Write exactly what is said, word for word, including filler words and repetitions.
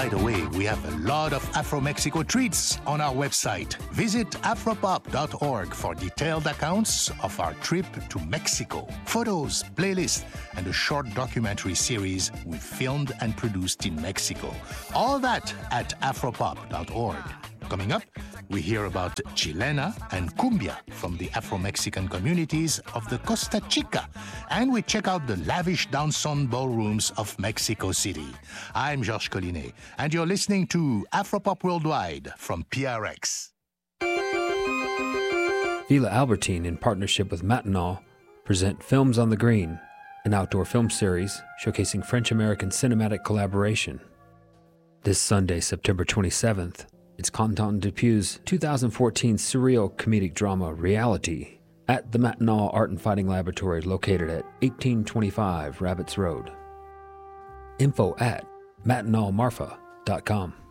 by the way, we have a lot of Afro-Mexico treats on our website. Visit afropop dot org for detailed accounts of our trip to Mexico, photos, playlists, and a short documentary series we filmed and produced in Mexico. All that at afropop dot org. Coming up, we hear about Chilena and Cumbia from the Afro-Mexican communities of the Costa Chica, and we check out the lavish dancehall ballrooms of Mexico City. I'm Georges Collinet, and you're listening to Afropop Worldwide from P R X. Villa Albertine, in partnership with Matinal, present Films on the Green, an outdoor film series showcasing French-American cinematic collaboration. This Sunday, September twenty-seventh, it's Quentin Dupuy's two thousand fourteen surreal comedic drama Reality at the Matinal Art and Fighting Laboratory located at eighteen twenty-five Rabbits Road. Info at matinal marfa dot com.